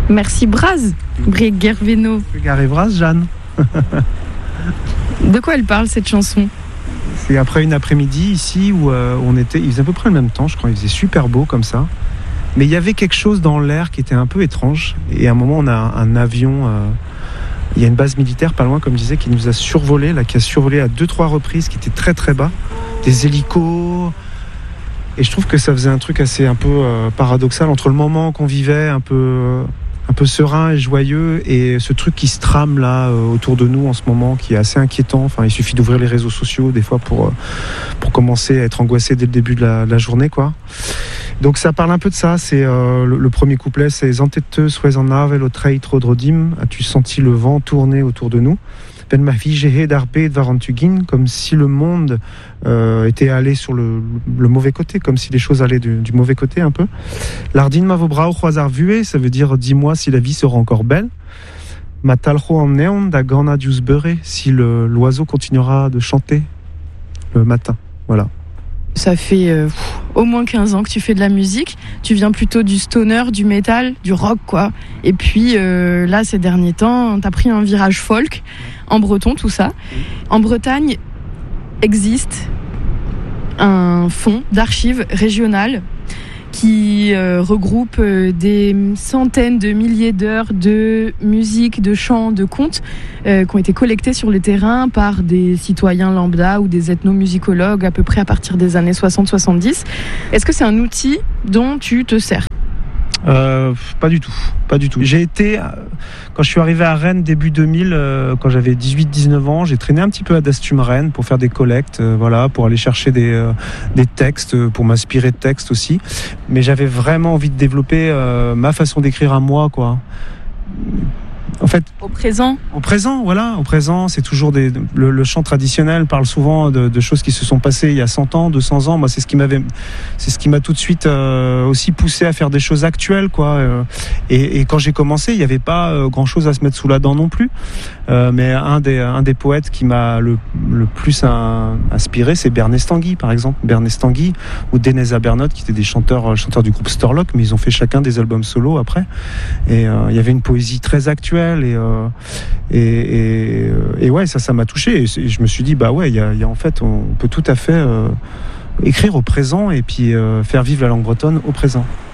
Merci Braz, Brigitte Gerveno. Garé Braz, Jeanne. De quoi elle parle cette chanson? C'est après une après-midi ici où on était, il faisait à peu près le même temps, je crois, il faisait super beau comme ça. Mais il y avait quelque chose dans l'air qui était un peu étrange. Et à un moment, on a un avion, il y a une base militaire pas loin, comme je disais, qui nous a survolé, là, qui a survolé à 2-3 reprises, qui était très très bas. Des hélicos. Et je trouve que ça faisait un truc assez un peu paradoxal entre le moment qu'on vivait, un peu serein et joyeux, et ce truc qui se trame là autour de nous en ce moment, qui est assez inquiétant. Enfin, il suffit d'ouvrir les réseaux sociaux des fois pour commencer à être angoissé dès le début de la journée, quoi. Donc ça parle un peu de ça. C'est le premier couplet, c'est Zanteteux sois en avel au treitro drodim. As-tu senti le vent tourner autour de nous? Ben ma fille j'ai d'arpé de varantugin, comme si le monde était allé sur le mauvais côté, comme si les choses allaient du mauvais côté un peu. Lardin ma vobrao croisar vué, ça veut dire dis-moi si la vie sera encore belle. Matalro en néon da gorna dius beuré, si l'oiseau continuera de chanter le matin. Voilà. Ça fait au moins 15 ans que tu fais de la musique. Tu viens plutôt du stoner, du métal, du rock, quoi. Et puis là, ces derniers temps, t'as pris un virage folk, en breton, tout ça. En Bretagne, existe un fonds d'archives régionales qui regroupe des centaines de milliers d'heures de musique, de chants, de contes qui ont été collectés sur le terrain par des citoyens lambda ou des ethnomusicologues à peu près à partir des années 60-70. Est-ce que c'est un outil dont tu te sers ? Pas du tout. J'ai été, quand je suis arrivé à Rennes début 2000, quand j'avais 18-19 ans, j'ai traîné un petit peu à Dastum Rennes pour faire des collectes, voilà, pour aller chercher des textes, pour m'inspirer de textes aussi. Mais j'avais vraiment envie de développer ma façon d'écrire à moi, quoi. En fait, au présent, voilà. Au présent, c'est toujours le chant traditionnel parle souvent de choses qui se sont passées il y a 100 ans, 200 ans. Moi, c'est ce qui m'a tout de suite aussi poussé à faire des choses actuelles, quoi. Et quand j'ai commencé, il n'y avait pas grand chose à se mettre sous la dent non plus. Mais un des poètes qui m'a le plus inspiré, c'est Bernest Tanguy, par exemple. Bernest Tanguy ou Deneza Bernotte, qui étaient des chanteurs du groupe Storlock, mais ils ont fait chacun des albums solo après. Et il y avait une poésie très actuelle. Et ouais, ça m'a touché. Et je me suis dit, bah ouais, il y a en fait, on peut tout à fait écrire au présent et puis faire vivre la langue bretonne au présent.